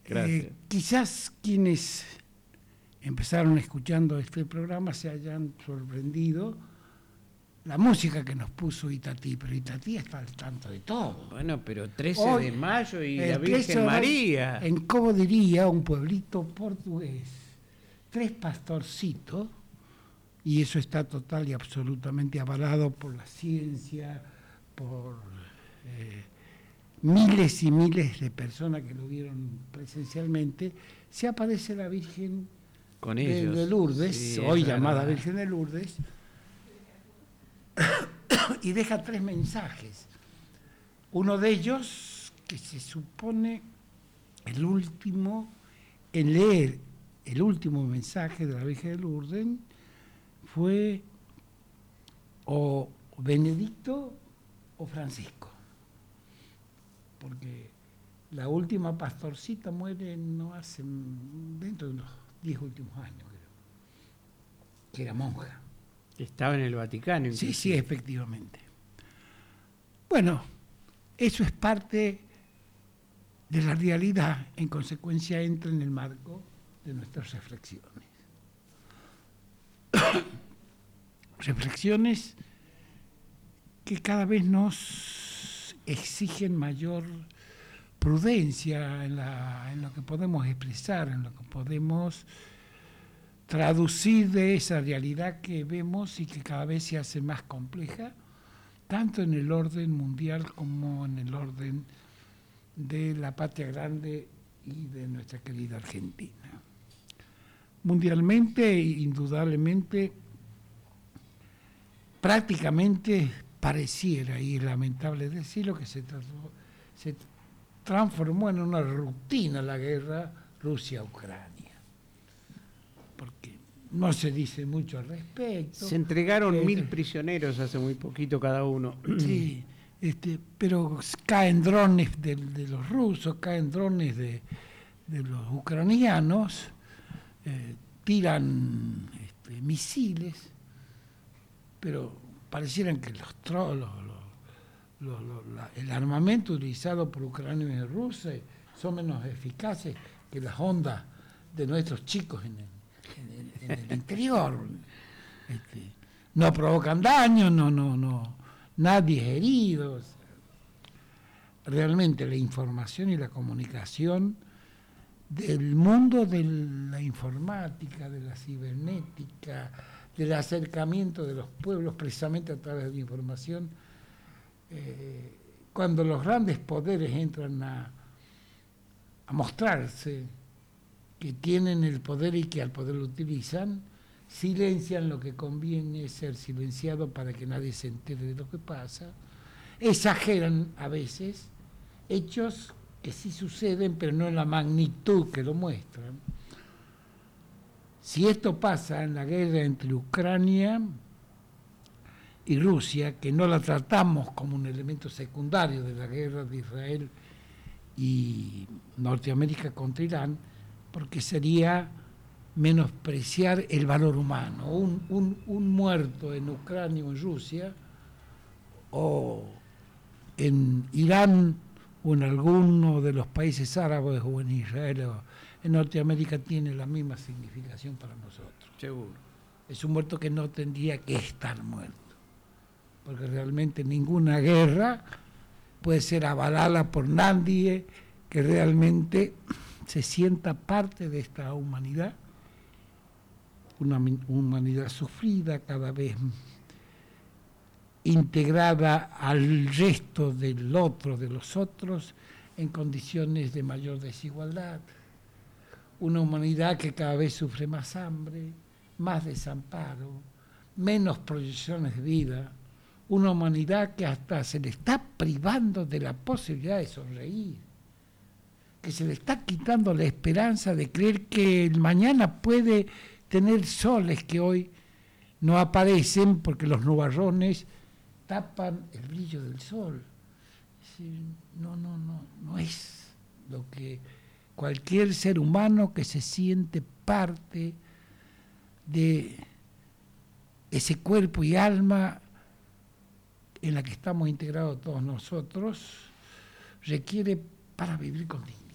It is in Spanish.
Gracias. Quizás quienes empezaron escuchando este programa se hayan sorprendido la música que nos puso Itatí, pero Itatí está al tanto de todo. Bueno, pero 13 Hoy, de mayo y la el 13 Virgen de mayo, María. En Cabo Diría, un pueblito portugués, 3 pastorcitos, y eso está total y absolutamente avalado por la ciencia, por miles y miles de personas que lo vieron presencialmente. Se aparece la Virgen Con ellos. de Lourdes, Sí, hoy es llamada verdad. Virgen de Lourdes, y deja 3 mensajes. Uno de ellos, que se supone el último, en leer el último mensaje de la Virgen de Lourdes, fue o Benedicto o Francisco, porque la última pastorcita muere no hace, dentro de los 10 últimos años, creo, que era monja. Estaba en el Vaticano. Sí, inclusive. sí, efectivamente. Bueno, eso es parte de la realidad, en consecuencia entra en el marco de nuestras reflexiones. Reflexiones que cada vez nos exigen mayor prudencia en lo que podemos expresar, en lo que podemos traducir de esa realidad que vemos y que cada vez se hace más compleja, tanto en el orden mundial como en el orden de la patria grande y de nuestra querida Argentina. Mundialmente, indudablemente, prácticamente pareciera, y es lamentable decirlo, que se transformó en una rutina la guerra Rusia-Ucrania. Porque no se dice mucho al respecto. Se entregaron 1000 prisioneros hace muy poquito cada uno. Sí, pero caen drones de los rusos, caen drones de los ucranianos, tiran misiles, pero parecieran que el armamento utilizado por ucranianos y rusos son menos eficaces que las ondas de nuestros chicos en el interior. No provocan daño, nadie es herido. Realmente la información y la comunicación del mundo de la informática, de la cibernética, del acercamiento de los pueblos precisamente a través de la información, cuando los grandes poderes entran a mostrarse que tienen el poder y que al poder lo utilizan, silencian lo que conviene ser silenciado para que nadie se entere de lo que pasa, exageran a veces hechos que sí suceden, pero no en la magnitud que lo muestran. Si esto pasa en la guerra entre Ucrania y Rusia, que no la tratamos como un elemento secundario de la guerra de Israel y Norteamérica contra Irán, porque sería menospreciar el valor humano. Un muerto en Ucrania o en Rusia, o en Irán, o en alguno de los países árabes, o en Israel, o en Norteamérica, tiene la misma significación para nosotros. Seguro. Es un muerto que no tendría que estar muerto, porque realmente ninguna guerra puede ser avalada por nadie que realmente se sienta parte de esta humanidad, una humanidad sufrida, cada vez integrada al resto del otro, de los otros, en condiciones de mayor desigualdad, una humanidad que cada vez sufre más hambre, más desamparo, menos proyecciones de vida, una humanidad que hasta se le está privando de la posibilidad de sonreír, que se le está quitando la esperanza de creer que el mañana puede tener soles que hoy no aparecen porque los nubarrones tapan el brillo del sol. No es lo que cualquier ser humano que se siente parte de ese cuerpo y alma en la que estamos integrados todos nosotros requiere para vivir con dignidad.